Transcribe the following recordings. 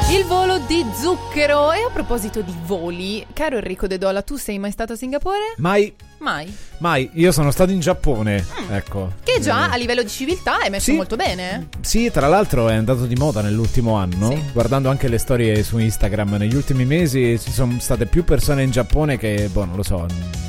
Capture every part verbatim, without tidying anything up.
Il volo di zucchero. E a proposito di voli, caro Enrico De Dolla, tu sei mai stato a Singapore? Mai. Mai? Mai. Io sono stato in Giappone, mm. ecco. Che già eh. a livello di civiltà è messo sì. molto bene. Sì, tra l'altro è andato di moda nell'ultimo anno. Sì. Guardando anche le storie su Instagram, negli ultimi mesi ci sono state più persone in Giappone che, boh, non lo so,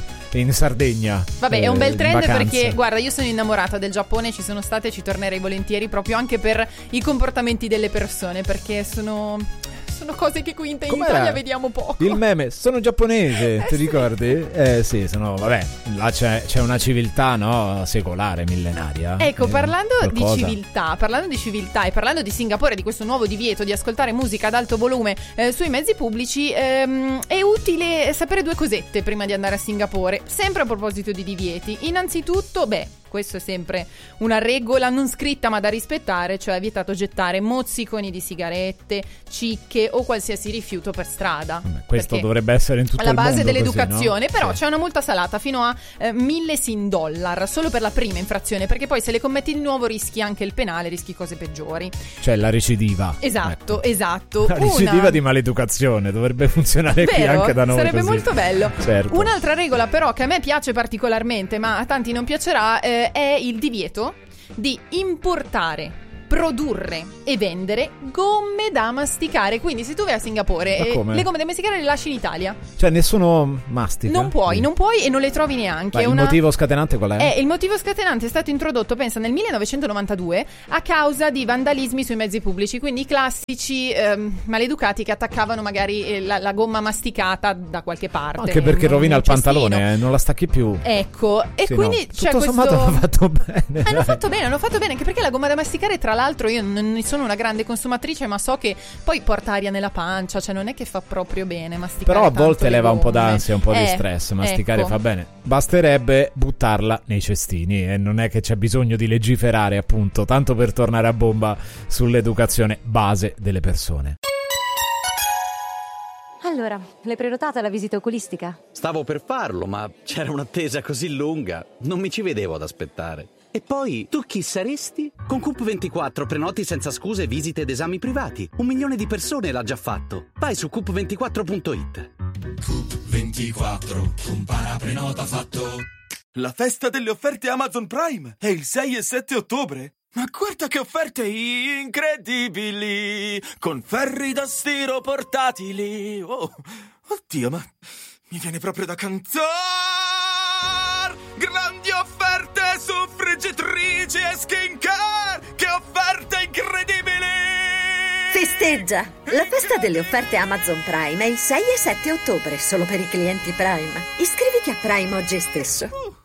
in Sardegna. Vabbè, eh, è un bel trend vacanze. perché, guarda, io sono innamorata del Giappone, ci sono state e ci tornerei volentieri proprio anche per i comportamenti delle persone, perché sono... sono cose che qui in Com'era? Italia vediamo poco. Il meme, sono giapponese, eh ti sì. ricordi? Eh sì, sono, vabbè, là c'è, c'è una civiltà, no, secolare, millenaria. Ecco, eh, parlando qualcosa. di civiltà, parlando di civiltà e parlando di Singapore, di questo nuovo divieto di ascoltare musica ad alto volume eh, sui mezzi pubblici, ehm, è utile sapere due cosette prima di andare a Singapore, sempre a proposito di divieti. Innanzitutto, beh, questo è sempre una regola non scritta ma da rispettare, cioè è vietato gettare mozziconi di sigarette, cicche o qualsiasi rifiuto per strada. Vabbè, questo dovrebbe essere in tutto il mondo alla base così, dell'educazione, no? però Sì. c'è una multa salata fino a eh, mille sin dollar solo per la prima infrazione, perché poi se le commetti di nuovo rischi anche il penale, rischi cose peggiori. Cioè la recidiva. Esatto, ecco. esatto. La recidiva una... di maleducazione dovrebbe funzionare qui Vero? anche da noi. Sarebbe così. molto bello. Certo. Un'altra regola però che a me piace particolarmente, ma a tanti non piacerà, eh, è il divieto di importare, produrre e vendere gomme da masticare. Quindi se tu vai a Singapore e le gomme da masticare le lasci in Italia, cioè nessuno mastica, non puoi, sì. non puoi e non le trovi neanche. Ma il una... motivo scatenante qual è? Eh, il motivo scatenante è stato introdotto, pensa, nel millenovecentonovantadue a causa di vandalismi sui mezzi pubblici, quindi i classici ehm, maleducati che attaccavano magari eh, la, la gomma masticata da qualche parte. Anche perché un, rovina un il pantalone, eh, non la stacchi più. Ecco, e sì, quindi no. c'è tutto questo... sommato hanno fatto bene. Hanno fatto bene, hanno fatto bene, anche perché la gomma da masticare, tra l'altro, io non ne sono una grande consumatrice, ma so che poi porta aria nella pancia, cioè non è che fa proprio bene masticare. Però a volte tanto le leva un po' gomme. d'ansia, un po' eh, di stress, masticare ecco. fa bene. Basterebbe buttarla nei cestini e non è che c'è bisogno di legiferare, appunto, tanto per tornare a bomba sull'educazione base delle persone. Allora, l'hai prenotata la visita oculistica? Stavo per farlo, ma c'era un'attesa così lunga, non mi ci vedevo ad aspettare. E poi, tu chi saresti? Con Coop ventiquattro prenoti senza scuse visite ed esami privati. Un milione di persone l'ha già fatto. Vai su coop ventiquattro punto it. Coop ventiquattro, compara prenota fatto. La festa delle offerte Amazon Prime è il sei e sette ottobre. Ma guarda che offerte incredibili! Con ferri da stiro portatili. Oh, oddio, ma mi viene proprio da cantare! Grandi offerte su friggitrici e skincare! Che offerte incredibili! Festeggia! La festa delle offerte Amazon Prime è il sei e sette ottobre, solo per i clienti Prime. Iscriviti a Prime oggi stesso.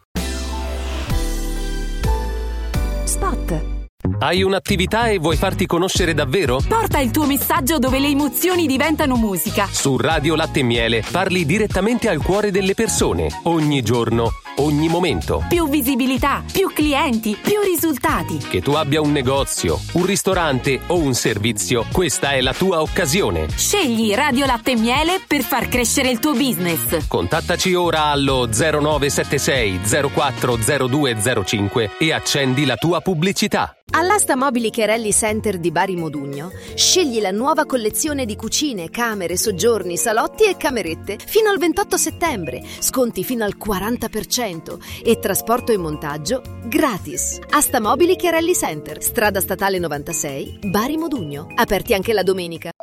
Spot. Hai un'attività e vuoi farti conoscere davvero? Porta il tuo messaggio dove le emozioni diventano musica. Su Radio Latte e Miele parli direttamente al cuore delle persone, ogni giorno, ogni momento. Più visibilità, più clienti, più risultati. Che tu abbia un negozio, un ristorante o un servizio, questa è la tua occasione. Scegli Radio Latte e Miele per far crescere il tuo business. Contattaci ora allo zero nove sette sei zero quattro zero due zero cinque e accendi la tua pubblicità. All'Asta Mobili Cherelli Center di Bari Modugno scegli la nuova collezione di cucine, camere, soggiorni, salotti e camerette fino al ventotto settembre, sconti fino al quaranta per cento e trasporto e montaggio gratis. Asta Mobili Cherelli Center, strada statale novantasei, Bari Modugno, aperti anche la domenica.